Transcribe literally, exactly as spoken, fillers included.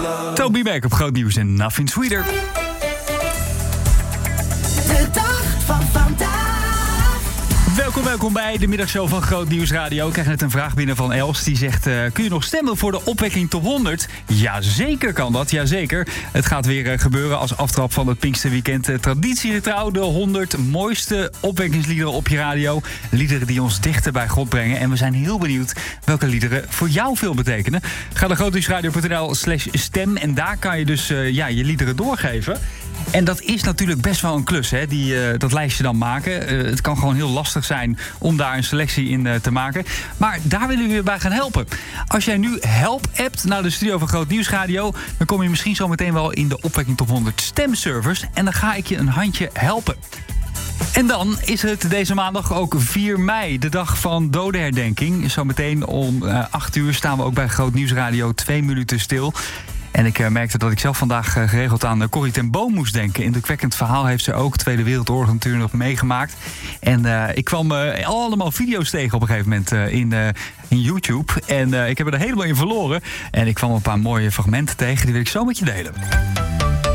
Toby Mac op Groot Nieuws en Nothing Sweeter. De dag van vandaag. Welkom, welkom bij de middagshow van Groot Nieuws Radio. Ik krijg net een vraag binnen van Els. Die zegt, uh, kun je nog stemmen voor de opwekking top honderd? Jazeker kan dat, jazeker. Het gaat weer uh, gebeuren als aftrap van het Pinksterweekend. Uh, traditiegetrouw de honderd mooiste opwekkingsliederen op je radio. Liederen die ons dichter bij God brengen. En we zijn heel benieuwd welke liederen voor jou veel betekenen. Ga naar grootnieuwsradio punt n l slash stem. En daar kan je dus uh, ja, je liederen doorgeven. En dat is natuurlijk best wel een klus, hè, die, uh, dat lijstje dan maken. Uh, het kan gewoon heel lastig zijn om daar een selectie in uh, te maken. Maar daar willen we je bij gaan helpen. Als jij nu help appt naar de studio van Groot Nieuws Radio, dan kom je misschien zo meteen wel in de opwekking top honderd stemservers. En dan ga ik je een handje helpen. En dan is het deze maandag ook vier mei, de dag van dodenherdenking. Zometeen om uh, acht uur staan we ook bij Groot Nieuws Radio twee minuten stil. En ik uh, merkte dat ik zelf vandaag uh, geregeld aan uh, Corrie ten Boom moest denken. Indrukwekkend verhaal heeft ze ook Tweede Wereldoorlog natuurlijk nog meegemaakt. En uh, ik kwam uh, allemaal video's tegen op een gegeven moment uh, in, uh, in YouTube. En uh, ik heb er helemaal in verloren. En ik kwam een paar mooie fragmenten tegen, die wil ik zo met je delen.